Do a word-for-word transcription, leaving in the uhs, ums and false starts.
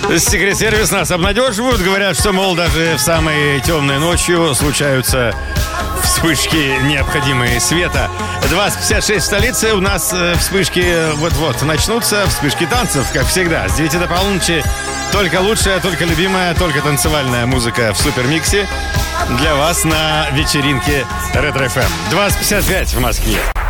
Секрет-сервис нас обнадеживают. Говорят, что, мол, даже в самые темные ночью случаются вспышки, необходимые света. двадцать пятьдесят шесть в столице. У нас вспышки вот-вот начнутся. Вспышки танцев, как всегда. С девяти до полуночи только лучшая, только любимая, только танцевальная музыка в супермиксе для вас на вечеринке Ретро эф эм. двадцать пятьдесят пять в Москве.